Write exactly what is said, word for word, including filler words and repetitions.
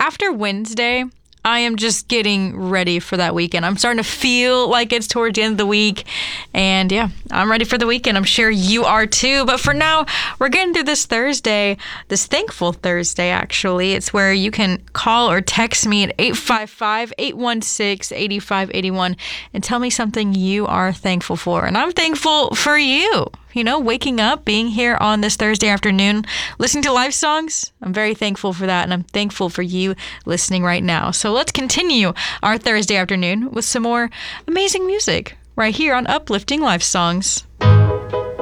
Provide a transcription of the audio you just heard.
after Wednesday, I am just getting ready for that weekend. I'm starting to feel like it's towards the end of the week. And yeah, I'm ready for the weekend. I'm sure you are too. But for now, we're getting through this Thursday, this Thankful Thursday, actually. It's where you can call or text me at eight five five, eight one six, eight five eight one and tell me something you are thankful for. And I'm thankful for you. You know, waking up, being here on this Thursday afternoon, listening to live songs. I'm very thankful for that, and I'm thankful for you listening right now. So let's continue our Thursday afternoon with some more amazing music right here on Uplifting Life Songs.